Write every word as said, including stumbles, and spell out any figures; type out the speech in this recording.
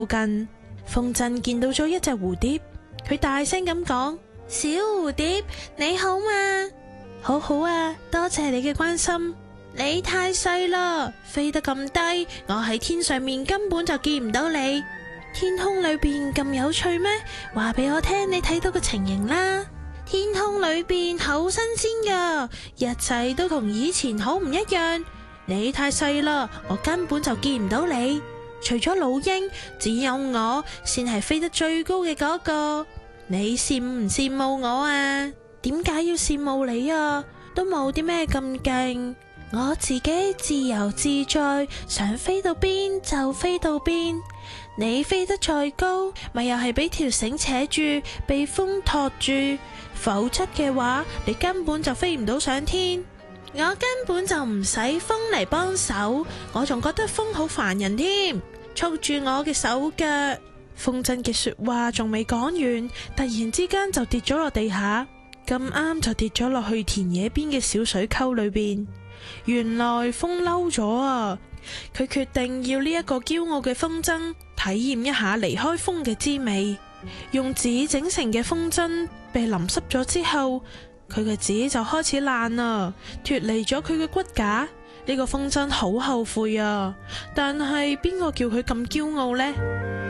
附近，風箏見到咗一隻蝴蝶，佢大聲咁講：小蝴蝶，你好嘛？好好啊，多謝你嘅關心。你太細啦，飛得咁低，我喺天上面根本就見唔到你。天空裏邊咁有趣咩？話俾我聽你睇到嘅情形啦。天空裏邊好新鮮噶，一切都同以前好唔一樣。你太細啦，我根本就見唔到你。除咗老鷹，只有我先係飛得最高嘅嗰個。你羨唔羨慕我啊？點解要羨慕你啊？都冇啲咩咁勁，我自己自由自在，想飛到邊就飛到邊。你飛得再高，咪又係俾條繩扯住，被風托住。否則嘅話，你根本就飛唔到上天。我根本就唔使風嚟幫手，我仲覺得風好煩人添，捉住我嘅手腳。風箏嘅說話仲未講完，突然之間就跌咗落地下，咁啱就跌咗落去田野邊嘅小水溝裏邊。原來風嬲咗啊！佢決定要呢一個驕傲嘅風箏體驗一下離開風嘅滋味。用紙整成嘅風箏被淋濕咗之後，佢嘅紙就開始爛啦，脫離咗佢嘅骨架。呢個風箏好後悔啊！但係邊個叫佢咁驕傲呢？